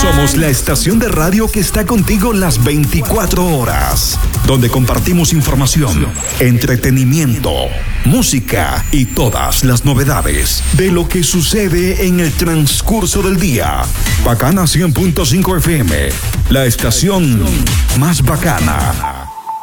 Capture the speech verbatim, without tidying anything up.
Somos la estación de radio que está contigo las veinticuatro horas, donde compartimos información, entretenimiento, música y todas las novedades de lo que sucede en el transcurso del día. Bacana cien punto cinco F M, la estación más bacana.